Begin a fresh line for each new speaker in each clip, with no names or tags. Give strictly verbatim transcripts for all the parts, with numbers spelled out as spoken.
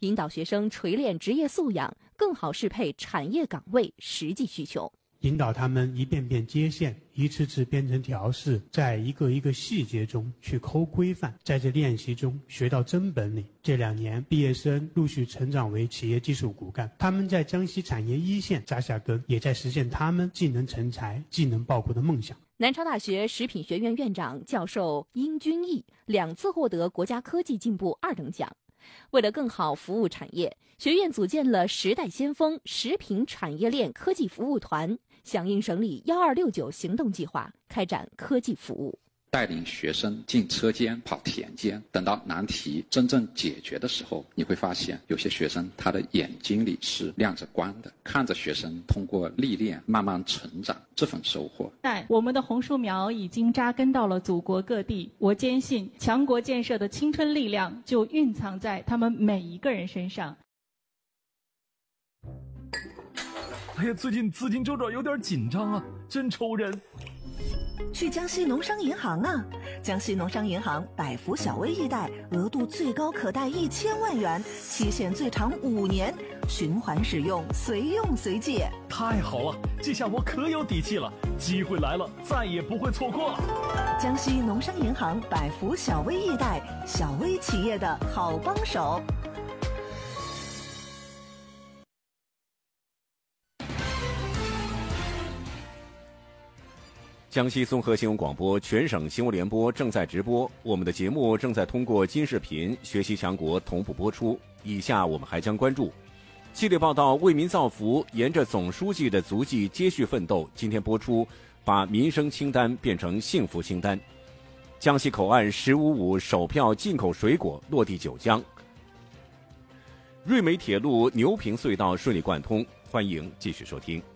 引导学生锤炼职业素养，更好适配产业岗位实际需求。
引导他们一遍遍接线，一次次编程调试，在一个一个细节中去抠规范，在这练习中学到真本领。这两年，毕业生陆续成长为企业技术骨干，他们在江西产业一线扎下根，也在实现他们技能成才、技能报国的梦想。
南昌大学食品学院院长教授殷君毅两次获得国家科技进步二等奖。为了更好服务产业，学院组建了时代先锋食品产业链科技服务团，响应省里幺二六九行动计划，开展科技服务。
带领学生进车间跑田间，等到难题真正解决的时候，你会发现有些学生他的眼睛里是亮着光的，看着学生通过历练慢慢成长，这份收获。
但我们的红树苗已经扎根到了祖国各地，我坚信强国建设的青春力量就蕴藏在他们每一个人身上。
哎呀，最近资金周转有点紧张啊，真愁人。
去江西农商银行啊！江西农商银行百福小微易贷，额度最高可贷一千万元，期限最长五年，循环使用，随用随借。
太好了，这下我可有底气了，机会来了，再也不会错过了。
江西农商银行百福小微易贷，小微企业的好帮手。
江西综合新闻广播全省新闻联播正在直播，我们的节目正在通过金视频、学习强国同步播出。以下我们还将关注系列报道：为民造福，沿着总书记的足迹接续奋斗。今天播出，把民生清单变成幸福清单。江西口岸“十五五”首票进口水果落地九江。瑞美铁路牛坪隧道顺利贯通。欢迎继续收听。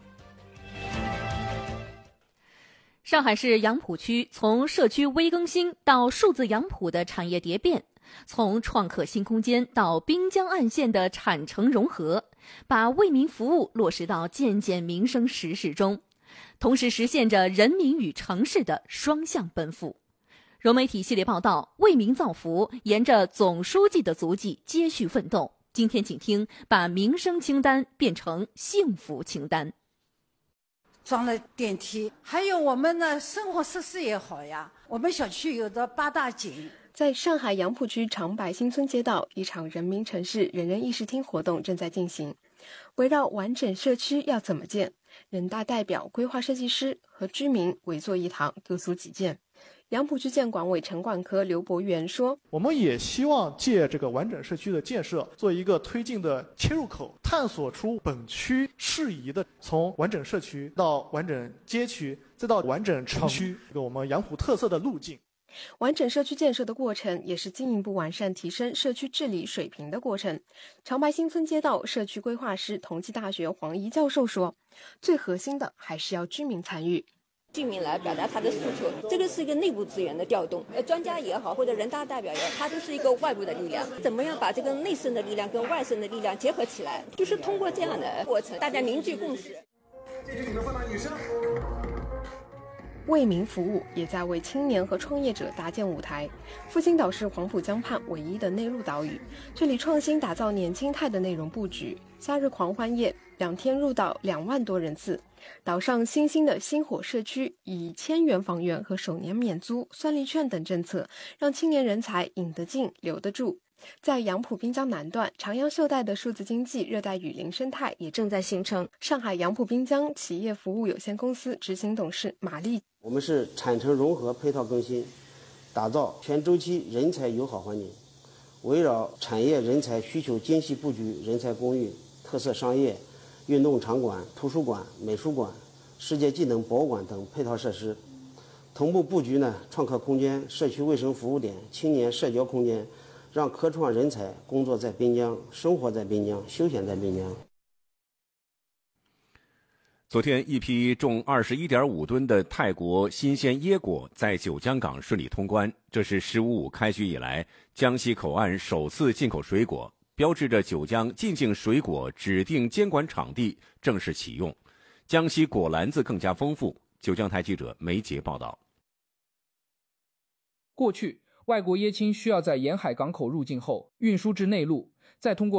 上海市杨浦区从社区微更新到数字杨浦的产业蝶变，从创客新空间到滨江岸线的产城融合，把为民服务落实到件件民生实事中，同时实现着人民与城市的双向奔赴。融媒体系列报道：为民造福，沿着总书记的足迹接续奋斗。今天请听，把民生清单变成幸福清单。
装了电梯，还有我们的生活设施也好呀。我们小区有的八大井。
在上海杨浦区长白新村街道，一场人民城市人人议事厅活动正在进行。围绕完整社区要怎么建，人大代表、规划设计师和居民围坐一堂，各抒己见。杨浦区建管委城管科刘博元说：“
我们也希望借这个完整社区的建设，做一个推进的切入口，探索出本区适宜的从完整社区到完整街区，再到完整城区，这个我们杨浦特色的路径。”
完整社区建设的过程，也是进一步完善提升社区治理水平的过程。长白新村街道社区规划师、同济大学黄怡教授说：“最核心的还是要居民参与。”
居民来表达他的诉求，这个是一个内部资源的调动，呃，专家也好，或者人大代表也好，它都是一个外部的力量。怎么样把这个内生的力量跟外生的力量结合起来？就是通过这样的过程，大家凝聚共识。
这是你们放到女生。
为民服务也在为青年和创业者搭建舞台。复兴岛是黄浦江畔唯一的内陆岛屿，这里创新打造年轻态的内容布局。夏日狂欢夜，两天入岛两万多人次。岛上新兴的星火社区以千元房源和首年免租、酸利券等政策，让青年人才引得进、留得住。在杨浦滨江南段，长阳袖带的数字经济热带雨林生态也正在形成。上海杨浦滨江企业服务有限公司执行董事马丽：“
我们是产城融合配套更新，打造全周期人才友好环境，围绕产业人才需求精细布局人才公寓、特色商业、运动场馆、图书馆、美术馆、世界技能博物馆等配套设施，同步布局呢创客空间、社区卫生服务点、青年社交空间，让科创人才工作在滨江、生活在滨江、休闲在滨江。”
昨天，一批重二十一点五吨的泰国新鲜椰果在九江港顺利通关，这是“十五五”开局以来江西口岸首次进口水果，标志着九江进境水果指定监管场地正式启用，江西果篮子更加丰富。九江台记者梅杰报道。
过去，外国椰青需要在沿海港口入境后运输至内陆，再通过